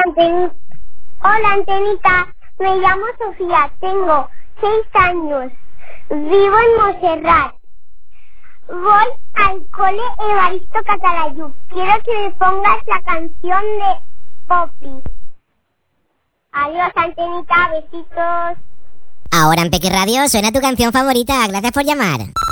Hola, Antenita. Me llamo Sofía, tengo 6 años. Vivo en Montserrat. Voy al cole Evaristo Catalayud. Quiero que me pongas la canción de Poppy. Adiós, Antenita. Besitos. Ahora en Peque Radio suena tu canción favorita. Gracias por llamar.